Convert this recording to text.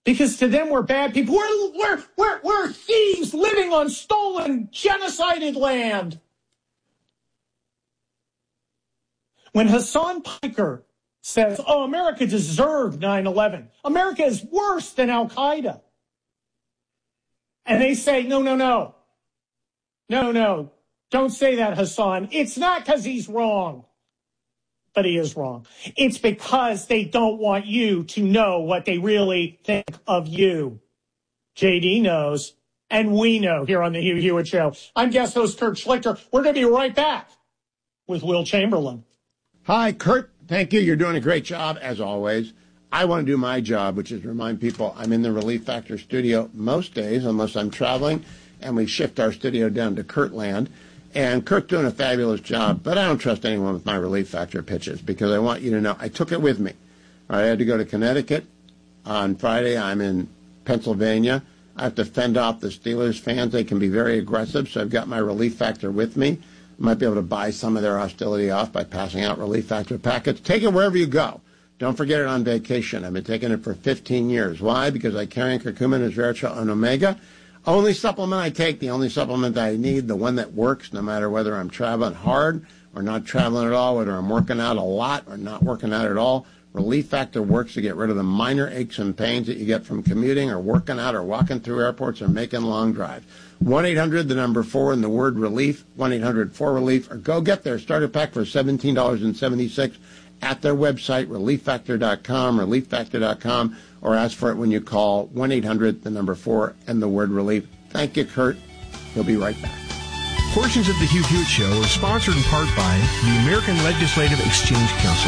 Because to them, we're bad people. We're thieves living on stolen, genocided land. When Hassan Piker says, oh, America deserved 9/11. America is worse than Al-Qaeda. And they say, no. Don't say that, Hassan. It's not because he's wrong. But he is wrong. It's because they don't want you to know what they really think of you. JD knows, and we know here on the Hugh Hewitt Show. I'm guest host Kurt Schlichter. We're going to be right back with Will Chamberlain. Hi, Kurt. Thank you. You're doing a great job, as always. I want to do my job, which is remind people I'm in the Relief Factor studio most days, unless I'm traveling, and we shift our studio down to Kurtland. And Kurt's doing a fabulous job, but I don't trust anyone with my Relief Factor pitches because I want you to know I took it with me. I had to go to Connecticut on Friday. I'm in Pennsylvania. I have to fend off the Steelers fans. They can be very aggressive, so I've got my Relief Factor with me. I might be able to buy some of their hostility off by passing out Relief Factor packets. Take it wherever you go. Don't forget it on vacation. I've been taking it for 15 years. Why? Because I carry curcumin, resveratrol, and omega. Only supplement I take, the only supplement I need, the one that works no matter whether I'm traveling hard or not traveling at all, whether I'm working out a lot or not working out at all. Relief Factor works to get rid of the minor aches and pains that you get from commuting or working out or walking through airports or making long drives. 1-800, the number 4, and the word relief, 1-800-4RELIEF, or go get their starter pack for $17.76 at their website, relieffactor.com, relieffactor.com, or ask for it when you call 1-800, the number 4, and the word relief. Thank you, Kurt. He'll be right back. Portions of the Hugh Hewitt Show are sponsored in part by the American Legislative Exchange Council.